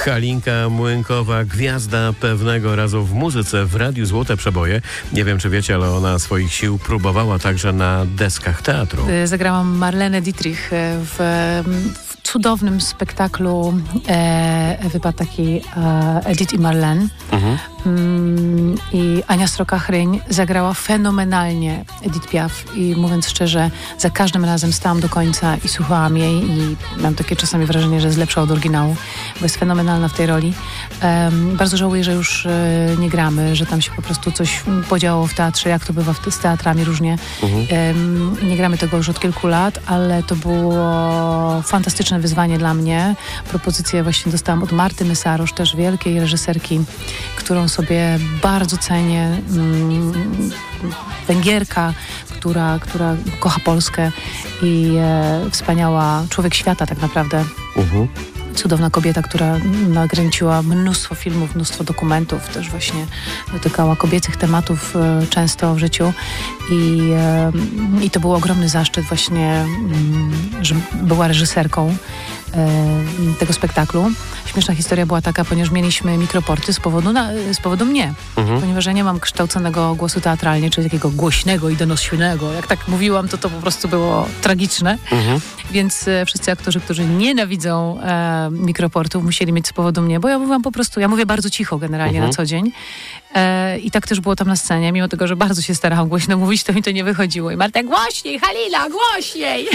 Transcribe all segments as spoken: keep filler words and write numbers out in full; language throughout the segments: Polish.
Halinka Młynkowa, gwiazda pewnego razu w muzyce w Radiu Złote Przeboje. Nie wiem, czy wiecie, ale ona swoich sił próbowała także na deskach teatru. Zagrałam Marlenę Dietrich w, w cudownym spektaklu e, Ewy Pataki, e, Edith i Marlene. Mhm. Mm, I Ania Sroka-Chryń zagrała fenomenalnie Edith Piaf i mówiąc szczerze, za każdym razem stałam do końca i słuchałam jej i mam takie czasami wrażenie, że jest lepsza od oryginału, bo jest fenomenalna w tej roli. Um, bardzo żałuję, że już e, nie gramy, że tam się po prostu coś podziało w teatrze, jak to bywa w, z teatrami różnie. Mhm. Um, nie gramy tego już od kilku lat, ale to było fantastyczne wyzwanie dla mnie. Propozycję właśnie dostałam od Marty Mysarosz, też wielkiej reżyserki, którą sobie bardzo cenię. Um, Węgierka, która, która kocha Polskę i e, wspaniała człowiek świata tak naprawdę. Uh-huh. Cudowna kobieta, która nakręciła mnóstwo filmów, mnóstwo dokumentów, też właśnie dotykała kobiecych tematów e, często w życiu i, e, i to był ogromny zaszczyt właśnie, m, że była reżyserką e, tego spektaklu. Śmieszna historia była taka, ponieważ mieliśmy mikroporty z powodu, na, z powodu mnie, mhm. ponieważ ja nie mam kształconego głosu teatralnie, czyli takiego głośnego i donośnego. Jak tak mówiłam, to to po prostu było tragiczne. Mhm. Więc e, wszyscy aktorzy, którzy nienawidzą e, mikroportów, musieli mieć z powodu mnie, bo ja mówiłam po prostu, ja mówię bardzo cicho generalnie mhm. na co dzień. E, I tak też było tam na scenie, mimo tego, że bardzo się starałam głośno mówić, to mi to nie wychodziło. I Marta, głośniej, Halina, głośniej!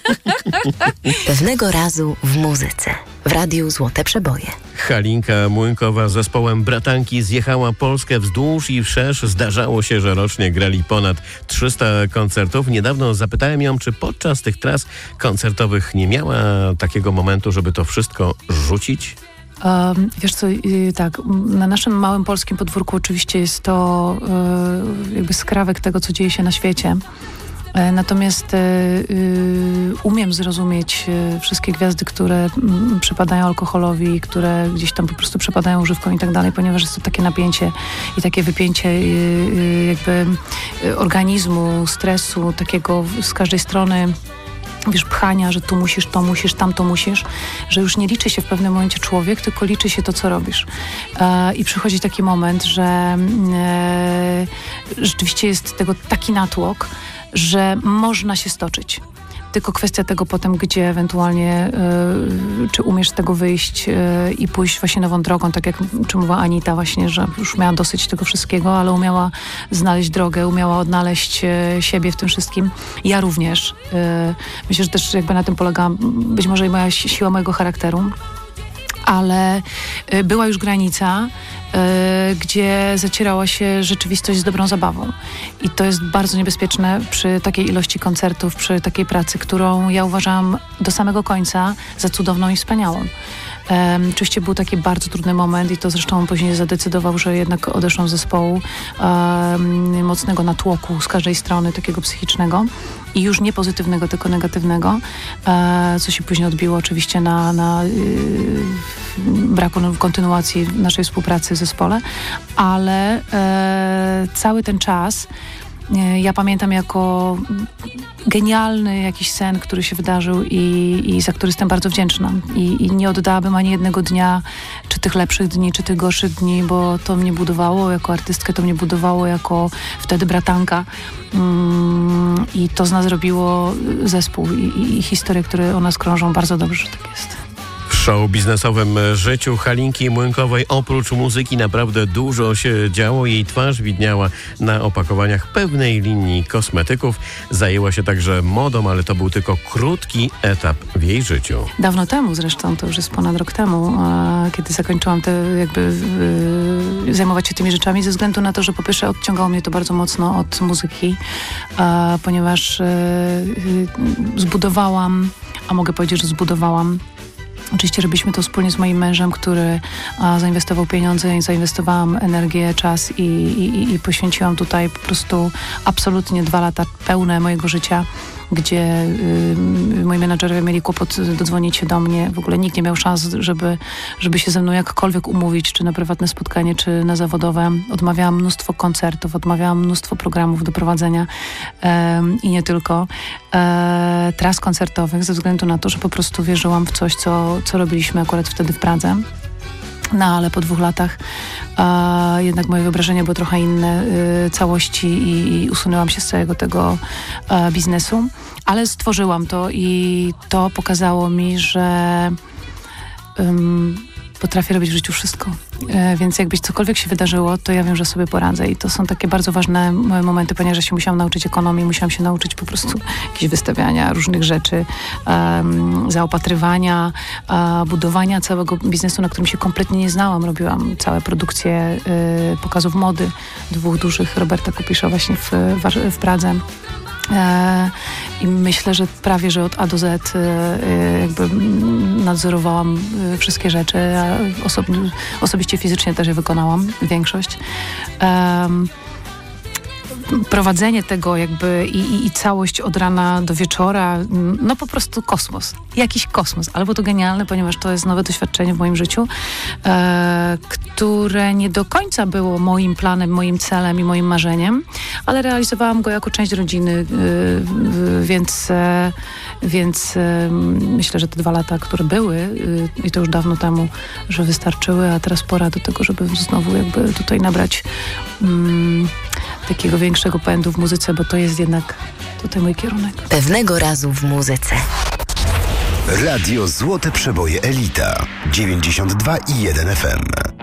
Pewnego razu w muzyce, w Radiu Złote Przeboje. Halinka Młynkowa z zespołem Bratanki zjechała Polskę wzdłuż i wszerz. Zdarzało się, że rocznie grali ponad trzysta koncertów. Niedawno zapytałem ją, czy podczas tych tras koncertowych nie miała takiego momentu, żeby to wszystko rzucić? Um, wiesz co, yy, tak, na naszym małym polskim podwórku oczywiście jest to yy, jakby skrawek tego, co dzieje się na świecie. Yy, natomiast yy, umiem zrozumieć yy, wszystkie gwiazdy, które yy, przypadają alkoholowi, które gdzieś tam po prostu przypadają używką i tak dalej, ponieważ jest to takie napięcie i takie wypięcie yy, yy, jakby yy, organizmu, stresu, takiego z każdej strony, wiesz, pchania, że tu musisz, to musisz, tam to musisz, że już nie liczy się w pewnym momencie człowiek, tylko liczy się to, co robisz. E, I przychodzi taki moment, że e, rzeczywiście jest tego taki natłok, że można się stoczyć. Tylko kwestia tego potem, gdzie ewentualnie y, czy umiesz z tego wyjść y, i pójść właśnie nową drogą, tak jak czy mówiła Anita właśnie, że już miała dosyć tego wszystkiego, ale umiała znaleźć drogę, umiała odnaleźć y, siebie w tym wszystkim. Ja również. Y, myślę, że też jakby na tym polega być może i moja siła mojego charakteru, ale y, była już granica, y, gdzie zacierała się rzeczywistość z dobrą zabawą. I to jest bardzo niebezpieczne przy takiej ilości koncertów, przy takiej pracy, którą ja uważam do samego końca za cudowną i wspaniałą. Um, oczywiście był taki bardzo trudny moment i to zresztą później zadecydował, że jednak odeszłam z zespołu um, mocnego natłoku z każdej strony, takiego psychicznego i już nie pozytywnego, tylko negatywnego, e, co się później odbiło oczywiście na, na y, braku kontynuacji naszej współpracy w zespole, ale e, cały ten czas ja pamiętam jako genialny jakiś sen, który się wydarzył i, i za który jestem bardzo wdzięczna. I, I nie oddałabym ani jednego dnia, czy tych lepszych dni, czy tych gorszych dni, bo to mnie budowało jako artystkę, to mnie budowało jako wtedy bratanka. Mm, I to z nas zrobiło zespół i, i, i historie, które o nas krążą. Bardzo dobrze, że tak jest. W show biznesowym życiu Halinki Młynkowej oprócz muzyki naprawdę dużo się działo. Jej twarz widniała na opakowaniach pewnej linii kosmetyków. Zajęła się także modą, ale to był tylko krótki etap w jej życiu. Dawno temu zresztą, to już jest ponad rok temu, kiedy zakończyłam te jakby yy, zajmować się tymi rzeczami ze względu na to, że po pierwsze odciągało mnie to bardzo mocno od muzyki, yy, ponieważ yy, zbudowałam, a mogę powiedzieć, że zbudowałam Oczywiście robiliśmy to wspólnie z moim mężem, który a, zainwestował pieniądze i zainwestowałam energię, czas i, i, i poświęciłam tutaj po prostu absolutnie dwa lata pełne mojego życia, gdzie y, moi menadżerowie mieli kłopot dodzwonić się do mnie. W ogóle nikt nie miał szans, żeby, żeby się ze mną jakkolwiek umówić, czy na prywatne spotkanie, czy na zawodowe. Odmawiałam mnóstwo koncertów, odmawiałam mnóstwo programów do prowadzenia e, i nie tylko. E, tras koncertowych ze względu na to, że po prostu wierzyłam w coś, co, co robiliśmy akurat wtedy w Pradze. No ale po dwóch latach a, jednak moje wyobrażenie było trochę inne y, całości i, i usunęłam się z całego tego a, biznesu. Ale stworzyłam to i to pokazało mi, że ym, potrafię robić w życiu wszystko. E, więc jakbyś cokolwiek się wydarzyło, to ja wiem, że sobie poradzę. I to są takie bardzo ważne momenty, ponieważ ja się musiałam nauczyć ekonomii, musiałam się nauczyć po prostu jakieś wystawiania różnych rzeczy, um, zaopatrywania, um, budowania całego biznesu, na którym się kompletnie nie znałam. Robiłam całe produkcje y, pokazów mody, dwóch dużych Roberta Kupisza właśnie w, w, w Pradze. E, I myślę, że prawie, że od A do Z e, jakby nadzorowałam e, wszystkie rzeczy, a osobni, osobiście fizycznie też je wykonałam, większość. E, prowadzenie tego jakby i, i, i całość od rana do wieczora, no po prostu kosmos. Jakiś kosmos. Ale było to genialne, ponieważ to jest nowe doświadczenie w moim życiu, e, które nie do końca było moim planem, moim celem i moim marzeniem, ale realizowałam go jako część rodziny, e, więc, e, więc e, myślę, że te dwa lata, które były e, i to już dawno temu, że wystarczyły, a teraz pora do tego, żeby znowu jakby tutaj nabrać mm, takiego większego pędu w muzyce, bo to jest jednak tutaj mój kierunek. Pewnego razu w muzyce. Radio Złote Przeboje Elita dziewięćdziesiąt dwa i jeden F M.